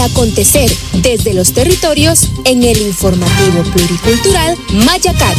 acontecer desde los territorios en el informativo pluricultural Mayacat.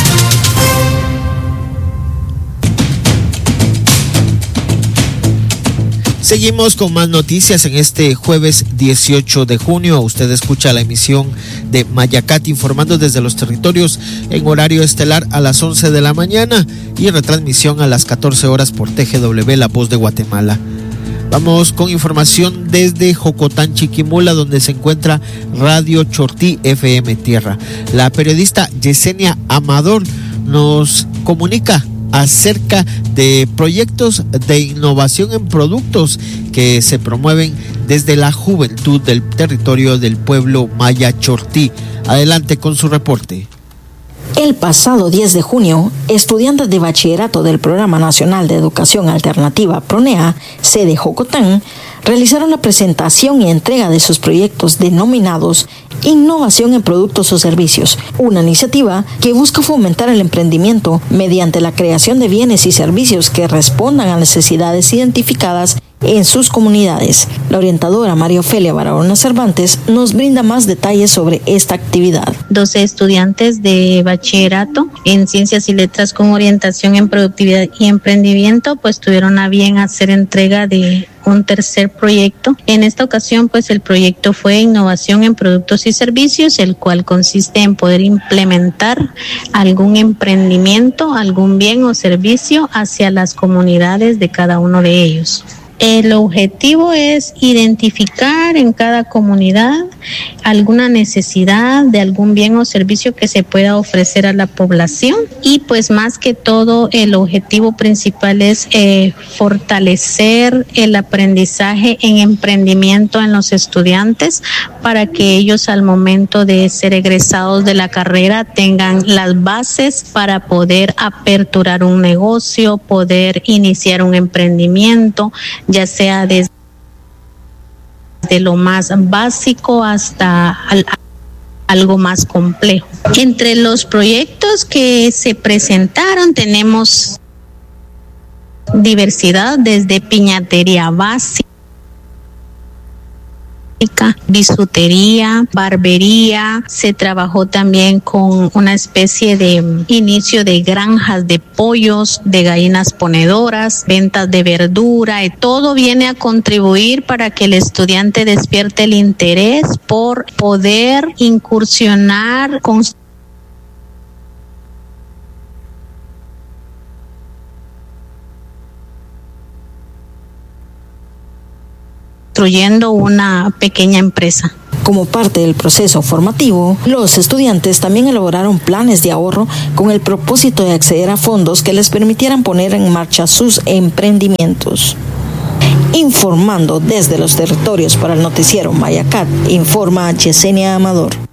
Seguimos con más noticias en este jueves 18 de junio. Usted escucha la emisión de Mayacat informando desde los territorios en horario estelar a las 11 de la mañana y retransmisión a las 14 horas por TGW La Voz de Guatemala. Vamos con información desde Jocotán, Chiquimula, donde se encuentra Radio Chortí FM Tierra. La periodista Yesenia Amador nos comunica acerca de proyectos de innovación en productos que se promueven desde la juventud del territorio del pueblo maya Chortí. Adelante con su reporte. El pasado 10 de junio, estudiantes de bachillerato del Programa Nacional de Educación Alternativa PRONEA, sede Jocotán, realizaron la presentación y entrega de sus proyectos denominados Innovación en Productos o Servicios, una iniciativa que busca fomentar el emprendimiento mediante la creación de bienes y servicios que respondan a necesidades identificadas en sus comunidades. La orientadora María Ofelia Barahona Cervantes nos brinda más detalles sobre esta actividad. 12 estudiantes de bachillerato en Ciencias y Letras con orientación en Productividad y Emprendimiento pues tuvieron a bien hacer entrega de un tercer proyecto. En esta ocasión pues el proyecto fue Innovación en Productos y Servicios, el cual consiste en poder implementar algún emprendimiento, algún bien o servicio hacia las comunidades de cada uno de ellos. El objetivo es identificar en cada comunidad alguna necesidad de algún bien o servicio que se pueda ofrecer a la población y pues más que todo el objetivo principal es fortalecer el aprendizaje en emprendimiento en los estudiantes para que ellos al momento de ser egresados de la carrera tengan las bases para poder aperturar un negocio, poder iniciar un emprendimiento, ya sea desde lo más básico hasta algo más complejo. Entre los proyectos que se presentaron tenemos diversidad desde piñatería básica, bisutería, barbería. Se trabajó también con una especie de inicio de granjas de pollos, de gallinas ponedoras, ventas de verdura. Todo viene a contribuir para que el estudiante despierte el interés por poder incursionar construyendo una pequeña empresa. Como parte del proceso formativo, los estudiantes también elaboraron planes de ahorro con el propósito de acceder a fondos que les permitieran poner en marcha sus emprendimientos. Informando desde los territorios para el noticiero Mayacat, informa Yesenia Amador.